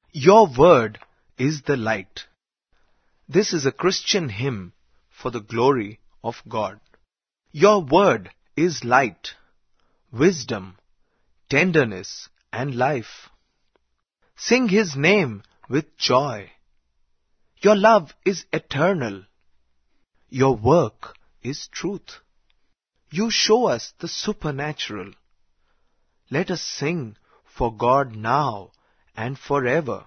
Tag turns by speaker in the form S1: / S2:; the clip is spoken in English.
S1: Your word is the light. This is a Christian hymn for the glory of God. Your word is light, wisdom, tenderness, and life. Sing His name with joy. Your love is eternal. Your work is truth. You show us the supernatural. Let us sing for God now and forever.